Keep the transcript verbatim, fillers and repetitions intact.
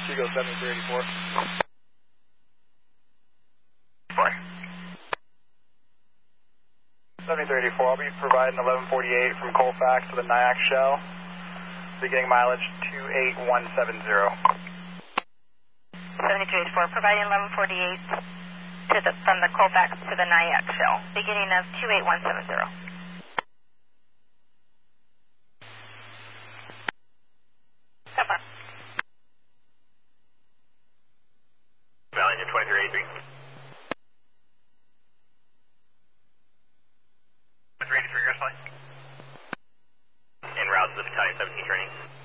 Chico seventy-three eighty-four. Four. seventy-three eighty-four, I'll be providing eleven forty-eight from Colfax to the Nyack Shell. Beginning mileage two eight one seven zero. seventy-three eighty-four, providing eleven forty-eight to the, from the Colfax to the Nyack Shell. Beginning of two eight one seven zero. Come on. Valiant twenty-three eighty-three. twenty-three eighty-three, Grass Valley. En route to the Battalion seventeen training.